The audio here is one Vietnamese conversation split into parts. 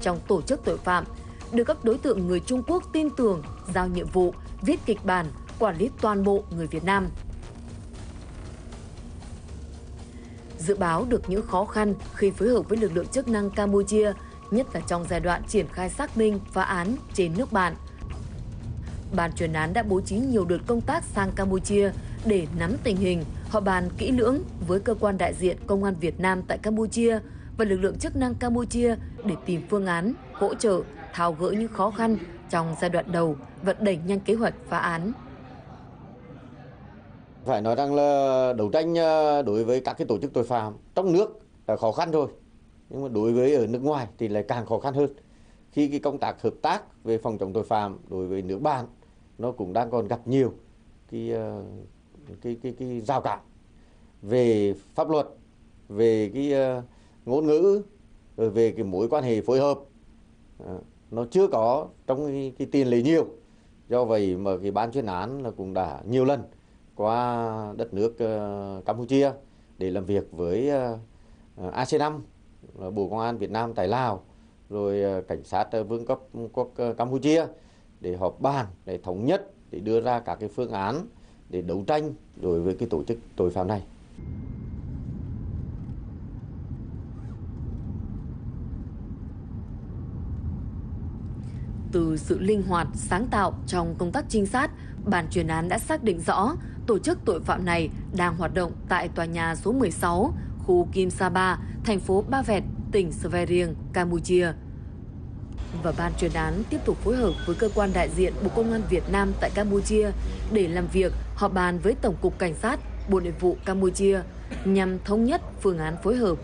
trong tổ chức tội phạm, được các đối tượng người Trung Quốc tin tưởng, giao nhiệm vụ, viết kịch bản, quản lý toàn bộ người Việt Nam. Dự báo được những khó khăn khi phối hợp với lực lượng chức năng Campuchia, nhất là trong giai đoạn triển khai xác minh, phá án trên nước bạn. Ban chuyên án đã bố trí nhiều đợt công tác sang Campuchia để nắm tình hình, họp bàn kỹ lưỡng với cơ quan đại diện Công an Việt Nam tại Campuchia và lực lượng chức năng Campuchia để tìm phương án, hỗ trợ, tháo gỡ những khó khăn trong giai đoạn đầu và đẩy nhanh kế hoạch phá án. Phải nói rằng là đấu tranh đối với các cái tổ chức tội phạm trong nước là khó khăn rồi, nhưng mà đối với ở nước ngoài thì lại càng khó khăn hơn. Khi cái công tác hợp tác về phòng chống tội phạm đối với nước bạn nó cũng đang còn gặp nhiều cái rào cản về pháp luật, về cái ngôn ngữ, rồi về cái mối quan hệ phối hợp nó chưa có trong cái tiền lệ nhiều. Do vậy mà cái ban chuyên án là cũng đã nhiều lần qua đất nước Campuchia để làm việc với AC5, Bộ Công an Việt Nam tại Lào, rồi cảnh sát Vương quốc Campuchia để họp bàn, để thống nhất, để đưa ra các cái phương án để đấu tranh đối với cái tổ chức tội phạm này. Từ sự linh hoạt, sáng tạo trong công tác trinh sát, ban chuyên án đã xác định rõ tổ chức tội phạm này đang hoạt động tại tòa nhà số 16, khu Kim Sapa, thành phố Ba Vẹt, tỉnh Svay Rieng, Campuchia. Và ban chuyên án tiếp tục phối hợp với cơ quan đại diện Bộ Công an Việt Nam tại Campuchia để làm việc, họp bàn với Tổng cục Cảnh sát, Bộ Nội vụ Campuchia nhằm thống nhất phương án phối hợp.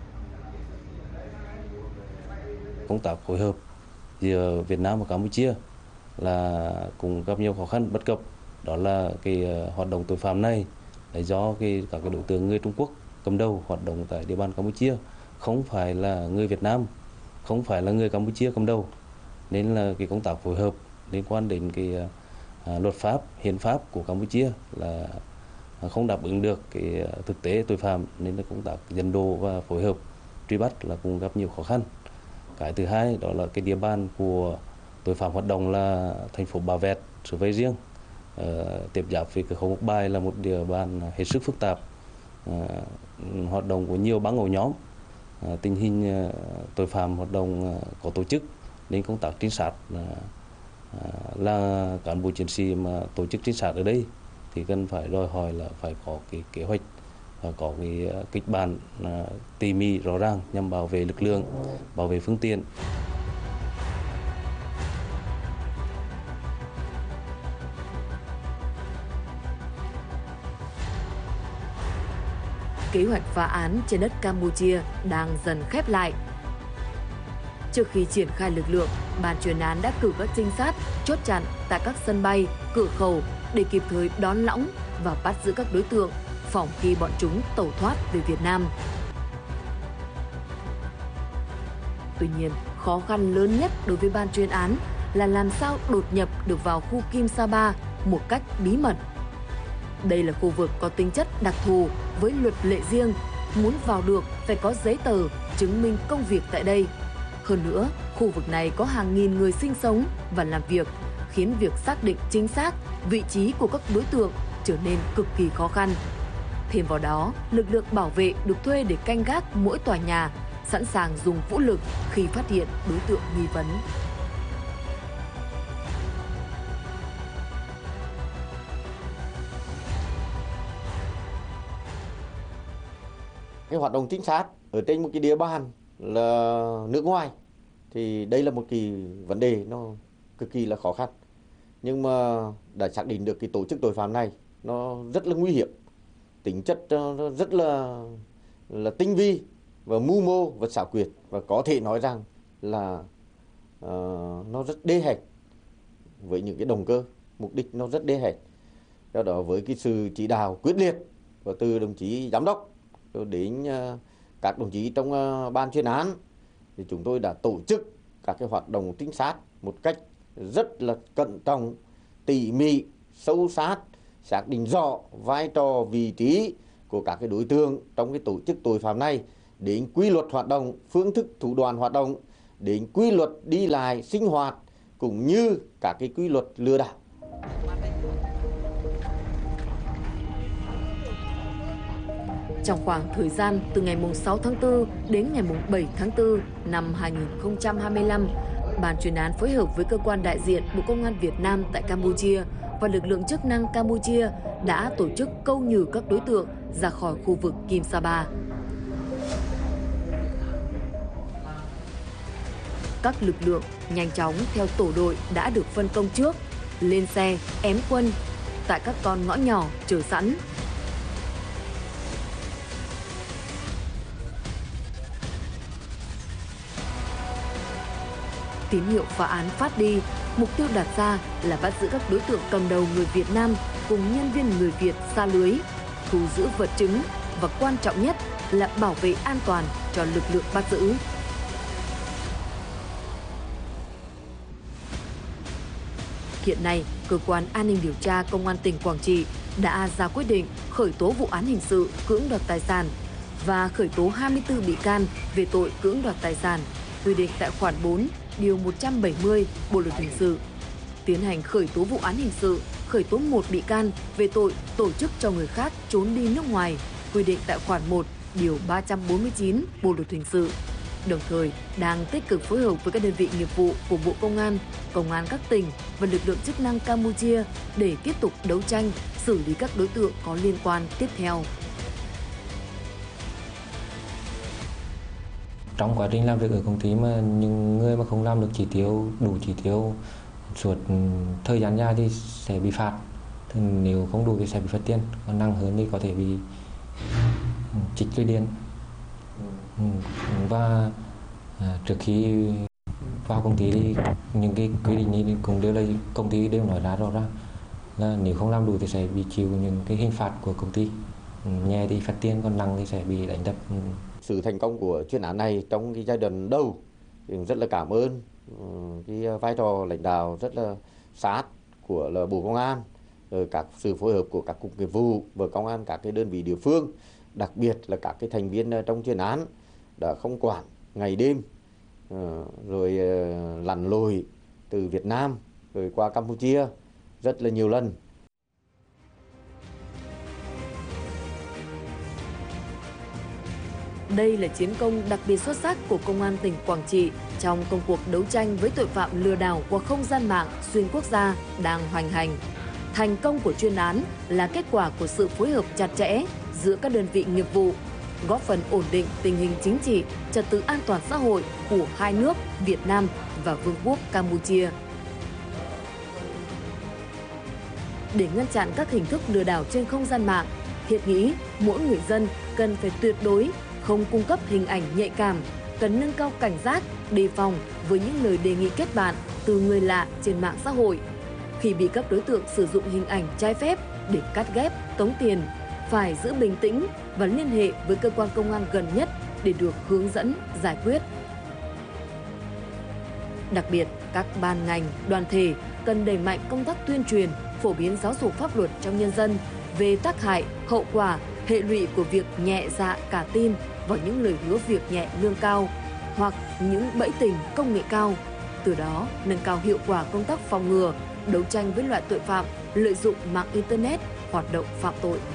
Công tác phối hợp giữa Việt Nam và Campuchia là cũng gặp nhiều khó khăn bất cập. Đó là cái hoạt động tội phạm này là do các cái đối tượng người Trung Quốc cầm đầu hoạt động tại địa bàn Campuchia, không phải là người Việt Nam, không phải là người Campuchia cầm đầu, nên là cái công tác phối hợp liên quan đến cái luật pháp, hiến pháp của Campuchia là không đáp ứng được cái thực tế tội phạm, nên là công tác dẫn độ và phối hợp truy bắt là cũng gặp nhiều khó khăn. Cái thứ hai đó là cái địa bàn của tội phạm hoạt động là thành phố Ba Vẹt, Svay Rieng, tiếp giáp với cửa khẩu Mộc Bài là một địa bàn hết sức phức tạp, hoạt động của nhiều băng ổ nhóm, tình hình tội phạm hoạt động có tổ chức, nên công tác trinh sát là cán bộ chiến sĩ mà tổ chức trinh sát ở đây thì cần phải đòi hỏi là phải có cái kế hoạch và có cái kịch bản tỉ mỉ rõ ràng nhằm bảo vệ lực lượng, bảo vệ phương tiện. Kế hoạch phá án trên đất Campuchia đang dần khép lại. Trước khi triển khai lực lượng, ban chuyên án đã cử các trinh sát chốt chặn tại các sân bay, cửa khẩu để kịp thời đón lõng và bắt giữ các đối tượng, phòng khi bọn chúng tẩu thoát về Việt Nam. Tuy nhiên, khó khăn lớn nhất đối với ban chuyên án là làm sao đột nhập được vào khu Kim Sapa một cách bí mật. Đây là khu vực có tính chất đặc thù với luật lệ riêng, muốn vào được phải có giấy tờ chứng minh công việc tại đây. Hơn nữa, khu vực này có hàng nghìn người sinh sống và làm việc, khiến việc xác định chính xác vị trí của các đối tượng trở nên cực kỳ khó khăn. Thêm vào đó, lực lượng bảo vệ được thuê để canh gác mỗi tòa nhà, sẵn sàng dùng vũ lực khi phát hiện đối tượng nghi vấn. Cái hoạt động trinh sát ở trên một cái địa bàn là nước ngoài thì đây là một cái vấn đề nó cực kỳ là khó khăn, nhưng mà đã xác định được cái tổ chức tội phạm này nó rất là nguy hiểm, tính chất nó rất là tinh vi và mưu mô và xảo quyệt, và có thể nói rằng là nó rất đê hèn với những cái động cơ mục đích nó rất đê hèn. Do đó với cái sự chỉ đạo quyết liệt và từ đồng chí giám đốc đến các đồng chí trong ban chuyên án thì chúng tôi đã tổ chức các cái hoạt động trinh sát một cách rất là cẩn trọng, tỉ mỉ, sâu sát, xác định rõ vai trò, vị trí của các cái đối tượng trong cái tổ chức tội phạm này, đến quy luật hoạt động, phương thức thủ đoạn hoạt động đến quy luật đi lại sinh hoạt cũng như các cái quy luật lừa đảo. Trong khoảng thời gian từ ngày 6 tháng 4 đến ngày 7 tháng 4 năm 2025, Ban chuyên án phối hợp với cơ quan đại diện Bộ Công an Việt Nam tại Campuchia và lực lượng chức năng Campuchia đã tổ chức câu nhử các đối tượng ra khỏi khu vực Kim Sapa. Các lực lượng nhanh chóng theo tổ đội đã được phân công trước, lên xe, ém quân tại các con ngõ nhỏ chờ sẵn. Tín hiệu phá án phát đi, mục tiêu đặt ra là bắt giữ các đối tượng cầm đầu người Việt Nam cùng nhân viên người Việt xa lưới, thu giữ vật chứng và quan trọng nhất là bảo vệ an toàn cho lực lượng bắt giữ. Hiện nay, Cơ quan An ninh Điều tra Công an tỉnh Quảng Trị đã ra quyết định khởi tố vụ án hình sự cưỡng đoạt tài sản và khởi tố 24 bị can về tội cưỡng đoạt tài sản, quy định tại khoản 4, điều 170 Bộ luật hình sự. Tiến hành khởi tố vụ án hình sự, khởi tố 1 bị can về tội tổ chức cho người khác trốn đi nước ngoài, quy định tại khoản 1, điều 349 Bộ luật hình sự. Đồng thời đang tích cực phối hợp với các đơn vị nghiệp vụ của Bộ Công an, Công an các tỉnh và lực lượng chức năng Campuchia để tiếp tục đấu tranh, xử lý các đối tượng có liên quan tiếp theo. Trong quá trình làm việc ở công ty mà những người mà không làm được đủ chỉ tiêu suốt thời gian dài thì sẽ bị phạt. Thì nếu không đủ thì sẽ bị phạt tiền, còn nặng hơn thì có thể bị trích lưới điện. Và trước khi vào công ty thì những cái quy định này cũng đều là công ty đều nói ra rõ ràng là nếu không làm đủ thì sẽ bị chịu những cái hình phạt của công ty, nhẹ thì phạt tiền, còn nặng thì sẽ bị đánh đập. Sự thành công của chuyên án này trong cái giai đoạn đầu thì rất là cảm ơn cái vai trò lãnh đạo rất là sát của là Bộ Công an, rồi các sự phối hợp của các cục nghiệp vụ và công an các cái đơn vị địa phương, đặc biệt là các cái thành viên trong chuyên án đã không quản ngày đêm rồi lặn lội từ Việt Nam rồi qua Campuchia rất là nhiều lần. Đây là chiến công đặc biệt xuất sắc của Công an tỉnh Quảng Trị trong công cuộc đấu tranh với tội phạm lừa đảo qua không gian mạng xuyên quốc gia đang hoành hành. Thành công của chuyên án là kết quả của sự phối hợp chặt chẽ giữa các đơn vị nghiệp vụ, góp phần ổn định tình hình chính trị, trật tự an toàn xã hội của hai nước Việt Nam và Vương quốc Campuchia. Để ngăn chặn các hình thức lừa đảo trên không gian mạng, Thiện nghĩ mỗi người dân cần phải tuyệt đối không cung cấp hình ảnh nhạy cảm, cần nâng cao cảnh giác, đề phòng với những lời đề nghị kết bạn từ người lạ trên mạng xã hội. Khi bị các đối tượng sử dụng hình ảnh trái phép để cắt ghép, tống tiền, phải giữ bình tĩnh và liên hệ với cơ quan công an gần nhất để được hướng dẫn, giải quyết. Đặc biệt, các ban ngành, đoàn thể cần đẩy mạnh công tác tuyên truyền, phổ biến giáo dục pháp luật trong nhân dân về tác hại, hậu quả, hệ lụy của việc nhẹ dạ cả tin vào những lời hứa việc nhẹ lương cao hoặc những bẫy tình công nghệ cao. Từ đó, nâng cao hiệu quả công tác phòng ngừa, đấu tranh với loại tội phạm lợi dụng mạng Internet hoạt động phạm tội.